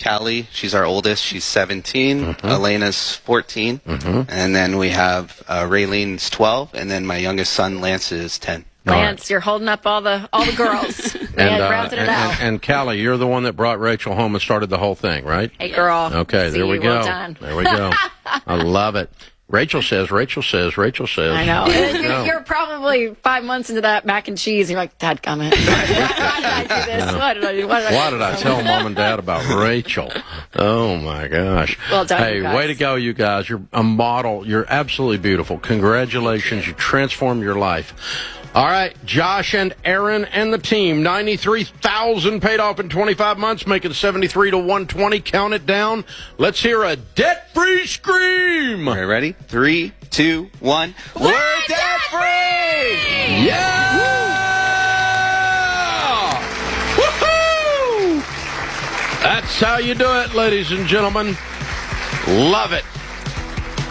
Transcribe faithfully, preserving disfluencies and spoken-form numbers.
Callie. She's our oldest. She's seventeen. Mm-hmm. Elena's fourteen. Mm-hmm. And then we have uh, Raylene's twelve. And then my youngest son, Lance, is ten. Lance, right. You're holding up all the all the girls. and, and, uh, rounding it and, out. and, and Callie, you're the one that brought Rachel home and started the whole thing, right? Hey, girl. Okay, See there we you. go. Well done. There we go. I love it. Rachel says, Rachel says, Rachel says. I know. You're, you're probably five months into that mac and cheese. And you're like, dadgummit. Why did I do this? No. Why did I do Why did I, Why did I tell Mom and Dad about Rachel? Oh, my gosh. Well done, Hey, you guys. way to go, you guys. You're a model. You're absolutely beautiful. Congratulations. You transformed your life. All right, Josh and Aaron and the team, ninety-three thousand paid off in twenty-five months, making seventy-three to one twenty. Count it down. Let's hear a debt-free scream. All right, ready? Three, two, one. We're, We're debt-free! Yeah! Woohoo! That's how you do it, ladies and gentlemen. Love it.